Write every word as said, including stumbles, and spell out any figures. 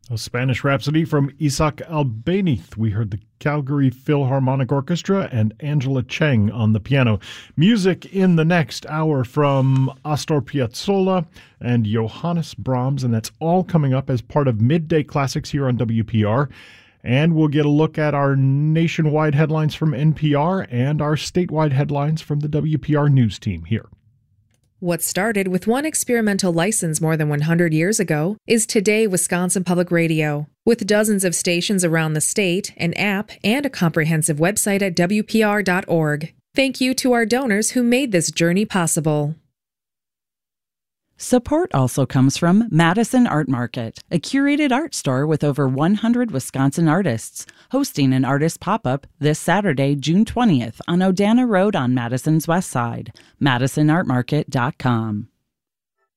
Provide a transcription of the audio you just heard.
A Spanish Rhapsody from Isaac Albéniz. We heard the Calgary Philharmonic Orchestra and Angela Cheng on the piano. Music in the next hour from Astor Piazzolla and Johannes Brahms, and that's all coming up as part of Midday Classics here on W P R. And we'll get a look at our nationwide headlines from N P R and our statewide headlines from the W P R News team here. What started with one experimental license more than one hundred years ago is today Wisconsin Public Radio. With dozens of stations around the state, an app, and a comprehensive website at W P R dot org. Thank you to our donors who made this journey possible. Support also comes from Madison Art Market, a curated art store with over one hundred Wisconsin artists, hosting an artist pop-up this Saturday, June twentieth, on Odana Road on Madison's west side. madison art market dot com.